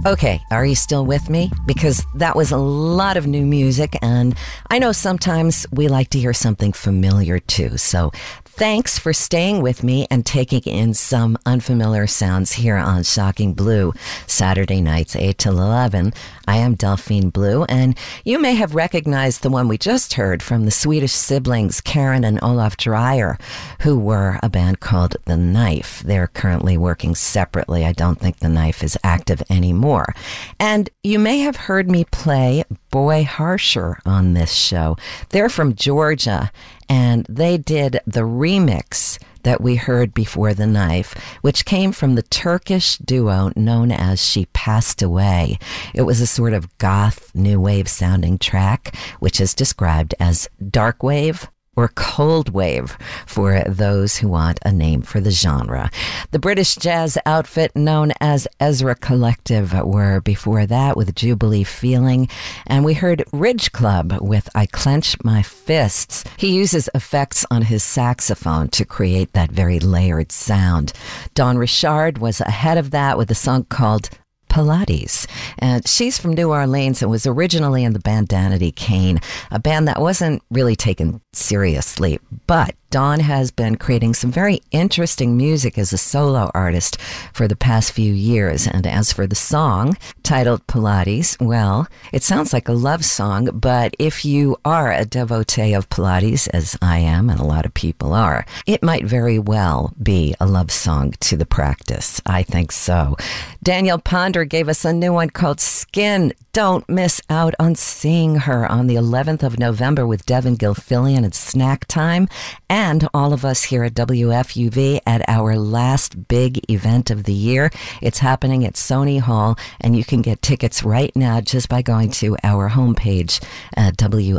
Okay, are you still with me? Because that was a lot of new music, and I know sometimes we like to hear something familiar too. So thanks for staying with me and taking in some unfamiliar sounds here on Shocking Blue, Saturday nights 8 till 11. I am Delphine Blue, and you may have recognized the one we just heard from the Swedish siblings Karen and Olaf Dreyer, who were a band called The Knife. They're currently working separately. I don't think The Knife is active anymore. And you may have heard me play Boy Harsher on this show. They're from Georgia, and they did the remix that we heard before The Knife, which came from the Turkish duo known as She Passed Away. It was a sort of goth new wave sounding track, which is described as dark wave or cold wave for those who want a name for the genre. The British jazz outfit known as Ezra Collective were before that with Jubilee Feeling, and we heard Ridge Club with I Clench My Fists. He uses effects on his saxophone to create that very layered sound. Dawn Richard was ahead of that with a song called Pilates, and she's from New Orleans and was originally in the band Danity Kane, a band that wasn't really taken seriously, but Dawn has been creating some very interesting music as a solo artist for the past few years. And as for the song titled Pilates, well, it sounds like a love song, but if you are a devotee of Pilates, as I am and a lot of people are, it might very well be a love song to the practice. I think so. Danielle Ponder gave us a new one called Skin. Don't miss out on seeing her on the 11th of November with Devin Gilfillian at Snack Time, and all of us here at WFUV at our last big event of the year. It's happening at Sony Hall, and you can get tickets right now just by going to our homepage at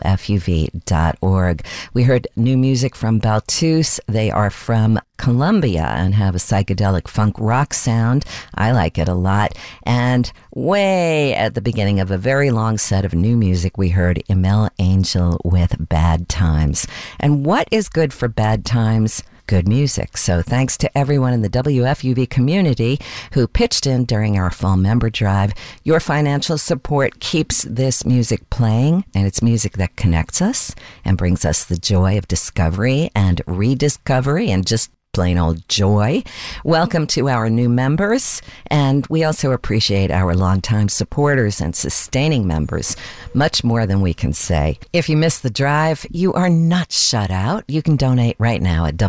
WFUV.org. We heard new music from Baltus. They are from Colombia and have a psychedelic funk rock sound. I like it a lot. And way at the beginning of a very long set of new music, we heard Emel Angel with Bad Times. And what is good for bad times? Good music. So thanks to everyone in the WFUV community who pitched in during our fall member drive. Your financial support keeps this music playing, and it's music that connects us and brings us the joy of discovery and rediscovery and just plain old joy. Welcome to our new members, and we also appreciate our longtime supporters and sustaining members, much more than we can say. If you missed the drive, you are not shut out. You can donate right now at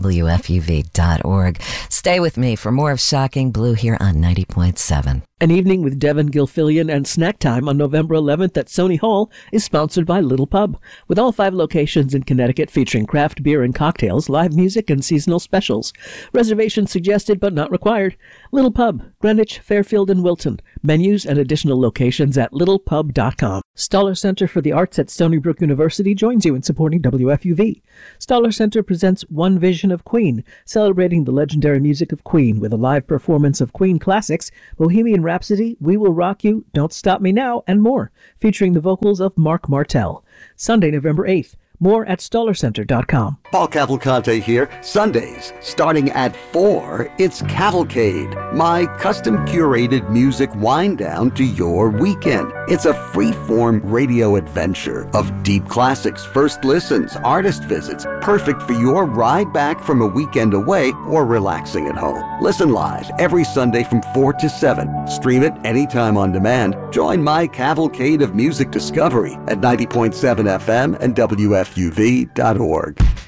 WFUV.org. Stay with me for more of Shocking Blue here on 90.7. An Evening with Devin Gilfillian and Snack Time on November 11th at Sony Hall is sponsored by Little Pub, with all 5 locations in Connecticut featuring craft beer and cocktails, live music, and seasonal specials. Reservations suggested but not required. Little Pub, Greenwich, Fairfield, and Wilton. Menus and additional locations at littlepub.com. Stoller Center for the Arts at Stony Brook University joins you in supporting WFUV. Stoller Center presents One Vision of Queen, celebrating the legendary music of Queen with a live performance of Queen classics, Bohemian Rhapsody, We Will Rock You, Don't Stop Me Now, and more, featuring the vocals of Mark Martel. Sunday, November 8th. More at StollerCenter.com. Paul Cavalcante here. Sundays, starting at 4, it's Cavalcade, my custom-curated music wind-down to your weekend. It's a free-form radio adventure of deep classics, first listens, artist visits, perfect for your ride back from a weekend away or relaxing at home. Listen live every Sunday from 4 to 7. Stream it anytime on demand. Join my cavalcade of music discovery at 90.7 FM and WFUV.org.